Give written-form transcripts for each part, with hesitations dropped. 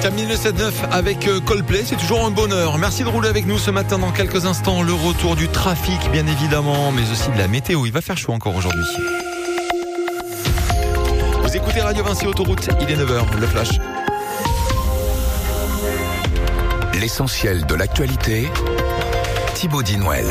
Termine le 7-9 avec Coldplay, c'est toujours un bonheur. Merci de rouler avec nous ce matin. Dans quelques instants, le retour du trafic, bien évidemment, mais aussi de la météo. Il va faire chaud encore aujourd'hui. Vous écoutez Radio Vinci Autoroute, il est 9h, le flash. L'essentiel de l'actualité, Thibaut Dinouel.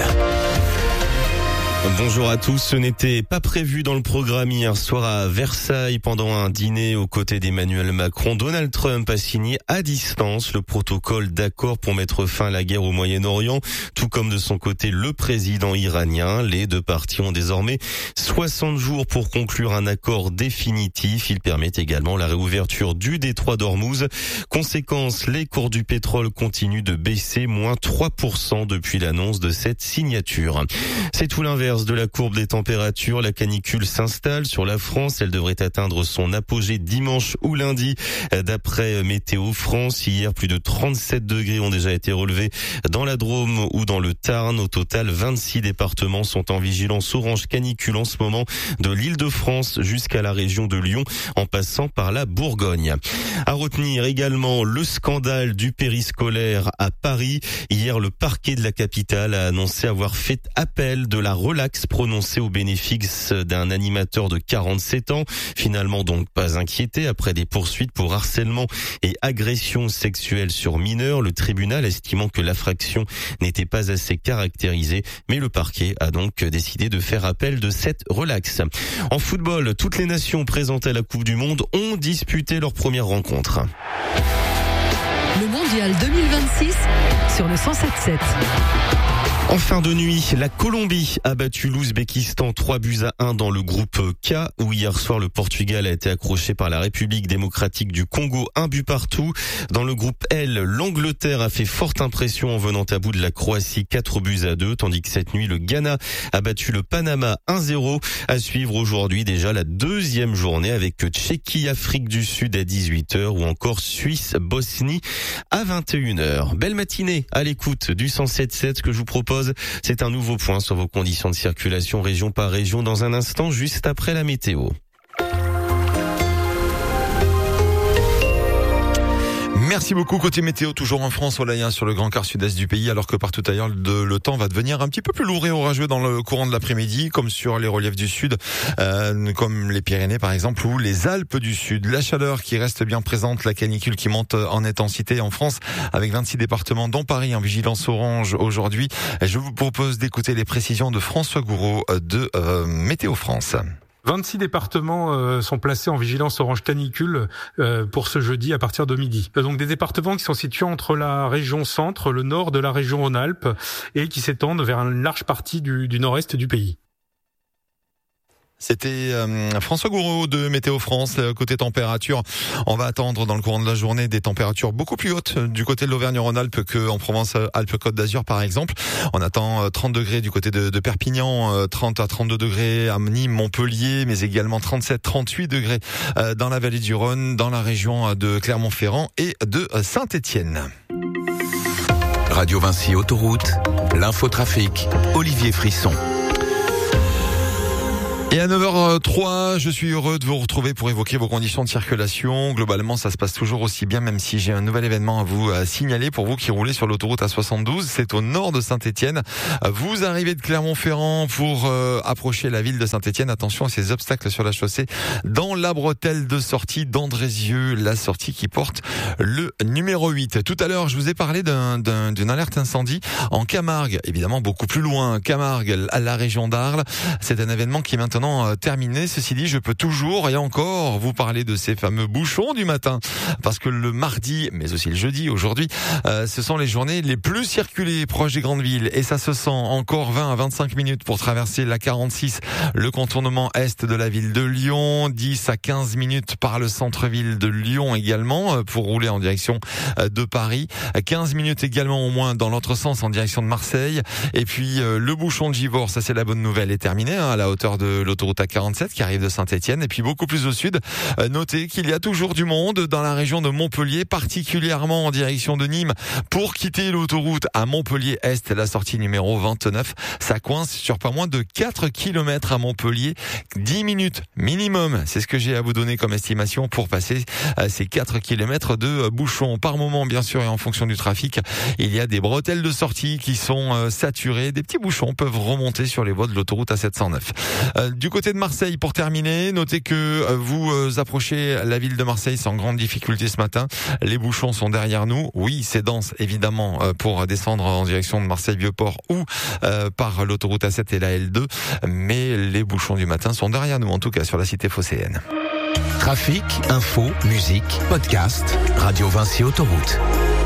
Bonjour à tous, ce n'était pas prévu dans le programme hier soir à Versailles pendant un dîner aux côtés d'Emmanuel Macron. Donald Trump a signé à distance le protocole d'accord pour mettre fin à la guerre au Moyen-Orient, tout comme de son côté le président iranien. Les deux parties ont désormais 60 jours pour conclure un accord définitif. Il permet également la réouverture du détroit d'Ormuz. Conséquence, les cours du pétrole continuent de baisser, moins 3% depuis l'annonce de cette signature. C'est tout l'inverse de la courbe des températures. La canicule s'installe sur la France. Elle devrait atteindre son apogée dimanche ou lundi. D'après Météo France, hier, plus de 37 degrés ont déjà été relevés dans la Drôme ou dans le Tarn. Au total, 26 départements sont en vigilance orange canicule en ce moment, de l'Île-de-France jusqu'à la région de Lyon, en passant par la Bourgogne. À retenir également le scandale du périscolaire à Paris. Hier, le parquet de la capitale a annoncé avoir fait appel de la relaxe prononcée au bénéfice d'un animateur de 47 ans. Finalement donc pas inquiété après des poursuites pour harcèlement et agression sexuelle sur mineurs. Le tribunal estimant que l'infraction n'était pas assez caractérisée, mais le parquet a donc décidé de faire appel de cette relaxe. En football, toutes les nations présentes à la Coupe du Monde ont disputé leur première rencontre. Le Mondial 2026 sur le 107.7. En fin de nuit, la Colombie a battu l'Ouzbékistan 3-1 dans le groupe K, où hier soir le Portugal a été accroché par la République démocratique du Congo, 1-partout. Dans le groupe L, l'Angleterre a fait forte impression en venant à bout de la Croatie 4-2, tandis que cette nuit, le Ghana a battu le Panama 1-0. À suivre aujourd'hui déjà la deuxième journée avec Tchéquie, Afrique du Sud à 18h ou encore Suisse, Bosnie à 21h. Belle matinée à l'écoute du 107.7 que je vous propose. C'est un nouveau point sur vos conditions de circulation région par région dans un instant, juste après la météo. Merci beaucoup. Côté météo, toujours en France, soleil sur le grand quart sud-est du pays, alors que partout ailleurs, le temps va devenir un petit peu plus lourd et orageux dans le courant de l'après-midi, comme sur les reliefs du sud, comme les Pyrénées par exemple, ou les Alpes du Sud. La chaleur qui reste bien présente, la canicule qui monte en intensité en France, avec 26 départements dont Paris en vigilance orange aujourd'hui. Je vous propose d'écouter les précisions de François Gouraud de Météo France. 26 départements sont placés en vigilance orange canicule pour ce jeudi à partir de midi. Donc des départements qui sont situés entre la région centre, le nord de la région Rhône-Alpes et qui s'étendent vers une large partie du nord-est du pays. C'était François Gouraud de Météo France. Côté température, on va attendre dans le courant de la journée des températures beaucoup plus hautes du côté de l'Auvergne-Rhône-Alpes qu'en Provence-Alpes-Côte d'Azur par exemple. On attend 30 degrés du côté de Perpignan, 30 à 32 degrés à Nîmes, Montpellier, mais également 37-38 degrés dans la vallée du Rhône, dans la région de Clermont-Ferrand et de Saint-Étienne. Radio Vinci Autoroute, l'infotrafic, Olivier Frisson. Et à 9h03, je suis heureux de vous retrouver pour évoquer vos conditions de circulation. Globalement, ça se passe toujours aussi bien, même si j'ai un nouvel événement à vous signaler pour vous qui roulez sur l'autoroute A72. C'est au nord de Saint-Étienne. Vous arrivez de Clermont-Ferrand pour approcher la ville de Saint-Étienne. Attention à ces obstacles sur la chaussée dans la bretelle de sortie d'Andrézieux, la sortie qui porte le numéro 8. Tout à l'heure, je vous ai parlé d'une alerte incendie en Camargue, évidemment beaucoup plus loin. Camargue, à la région d'Arles. C'est un événement qui est maintenant terminé. Ceci dit, je peux toujours et encore vous parler de ces fameux bouchons du matin, parce que le mardi, mais aussi le jeudi, aujourd'hui, ce sont les journées les plus circulées proches des grandes villes, et ça se sent. Encore 20 à 25 minutes pour traverser la 46, le contournement est de la ville de Lyon, 10 à 15 minutes par le centre-ville de Lyon également, pour rouler en direction de Paris, 15 minutes également au moins dans l'autre sens en direction de Marseille, et puis le bouchon de Givors, ça c'est la bonne nouvelle, est terminé à la hauteur de l'autoroute A47 qui arrive de Saint-Étienne. Et puis beaucoup plus au sud, notez qu'il y a toujours du monde dans la région de Montpellier, particulièrement en direction de Nîmes. Pour quitter l'autoroute à Montpellier-Est, la sortie numéro 29, ça coince sur pas moins de 4 km à Montpellier. 10 minutes minimum, c'est ce que j'ai à vous donner comme estimation pour passer ces 4 km de bouchons. Par moment, bien sûr, et en fonction du trafic, il y a des bretelles de sortie qui sont saturées. Des petits bouchons peuvent remonter sur les voies de l'autoroute A709. Du côté de Marseille, pour terminer, notez que vous approchez la ville de Marseille sans grande difficulté ce matin. Les bouchons sont derrière nous. Oui, c'est dense, évidemment, pour descendre en direction de Marseille-Vieux-Port ou par l'autoroute A7 et la L2. Mais les bouchons du matin sont derrière nous, en tout cas sur la cité phocéenne. Trafic, info, musique, podcast, Radio Vinci Autoroute.